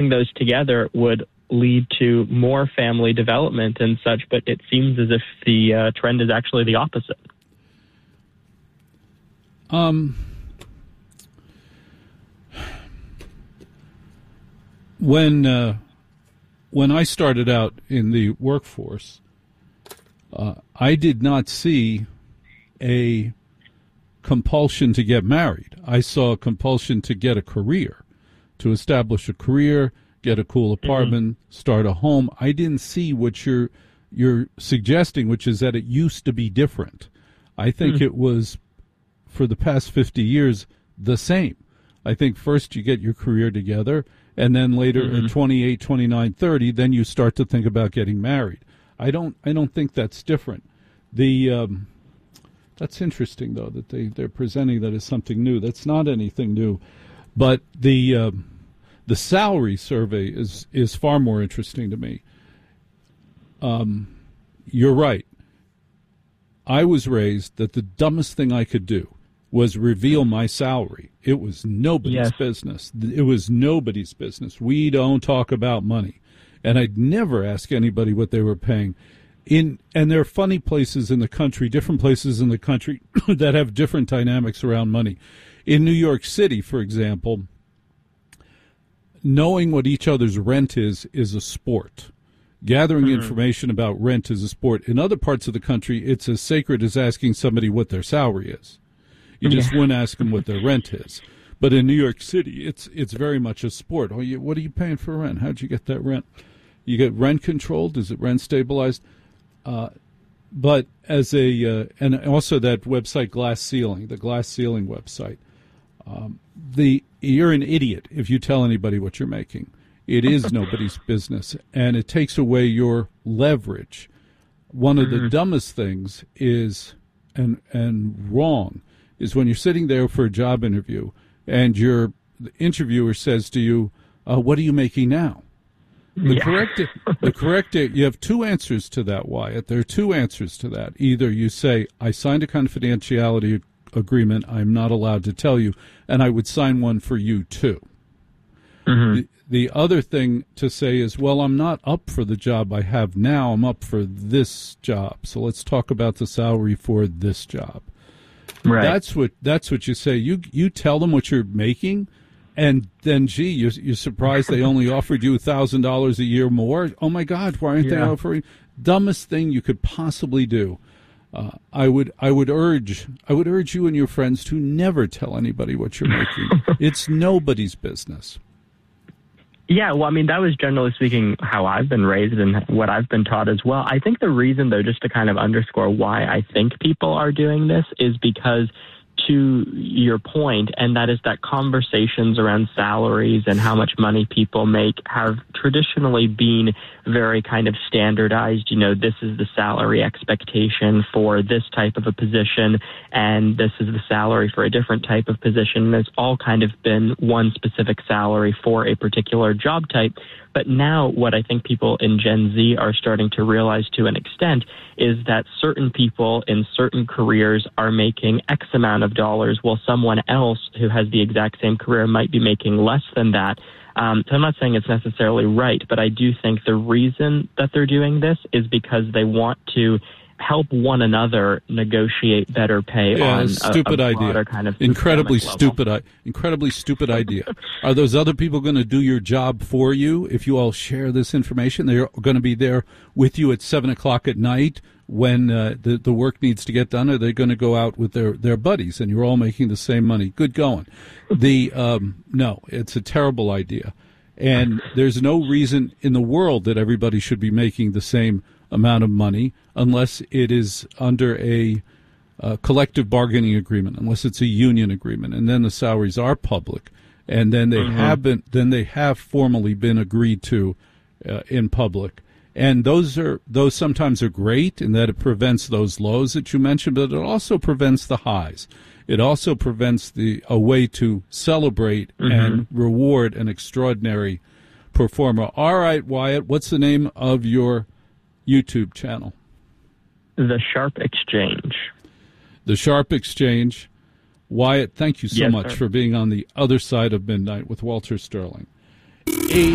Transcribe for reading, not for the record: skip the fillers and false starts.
those together would lead to more family development and such, but it seems as if the trend is actually the opposite. When I started out in the workforce, I did not see a compulsion to get married. I saw a compulsion to get a career, to establish a career, get a cool apartment, start a home. I didn't see what you're suggesting, which is that it used to be different. I think it was, for the past 50 years, the same. I think first you get your career together, and then later at 28, 29, 30, then you start to think about getting married. I don't think that's different. That's interesting, though, that they're presenting that as something new. That's not anything new. But the salary survey is far more interesting to me. You're right. I was raised that the dumbest thing I could do was reveal my salary. It was nobody's business. It was nobody's business. We don't talk about money. And I'd never ask anybody what they were paying. And there are funny places in the country, different places in the country that have different dynamics around money. In New York City, for example, knowing what each other's rent is a sport. Gathering information about rent is a sport. In other parts of the country, it's as sacred as asking somebody what their salary is. You just wouldn't ask them what their rent is. But in New York City, it's very much a sport. Oh, what are you paying for rent? How'd you get that rent? You get rent controlled? Is it rent stabilized? But as and also that website Glass Ceiling, the Glass Ceiling website, you're an idiot if you tell anybody what you're making. It is nobody's business, and it takes away your leverage. One of the dumbest things is, and wrong, is when you're sitting there for a job interview and the interviewer says to you, what are you making now? The correct, you have two answers to that, Wyatt. There are two answers to that. Either you say, I signed a confidentiality agreement, I'm not allowed to tell you, and I would sign one for you too. The other thing to say is, well, I'm not up for the job I have now, I'm up for this job, so let's talk about the salary for this job. Right. That's what you say. You tell them what you're making, and then, gee, you're surprised they only offered you $1,000 a year more. Oh my God, why aren't they offering? Dumbest thing you could possibly do. I would urge you and your friends to never tell anybody what you're making. It's nobody's business. Yeah, well, I mean, that was generally speaking how I've been raised and what I've been taught as well. I think the reason, though, just to kind of underscore why I think people are doing this is because, to your point, and that is that conversations around salaries and how much money people make have traditionally been very kind of standardized. You know, this is the salary expectation for this type of a position, and this is the salary for a different type of position. It's all kind of been one specific salary for a particular job type. But now what I think people in Gen Z are starting to realize to an extent is that certain people in certain careers are making X amount of dollars while someone else who has the exact same career might be making less than that. So I'm not saying it's necessarily right, but I do think the reason that they're doing this is because they want to help one another negotiate better pay on stupid a idea. Kind of incredibly stupid idea. Are those other people going to do your job for you if you all share this information? They're going to be there with you at 7 o'clock at night when the work needs to get done, or they're going to go out with their buddies and you're all making the same money. Good going. No, it's a terrible idea. And there's no reason in the world that everybody should be making the same amount of money unless it is under a collective bargaining agreement, unless it's a union agreement, and then the salaries are public, and then they have formally been agreed to in public. And those sometimes are great in that it prevents those lows that you mentioned, but it also prevents the highs. It also prevents a way to celebrate and reward an extraordinary performer. All right, Wyatt, what's the name of your YouTube channel? The Sharp Exchange. The Sharp Exchange. Wyatt, thank you so much for being on the other side of midnight with Walter Sterling.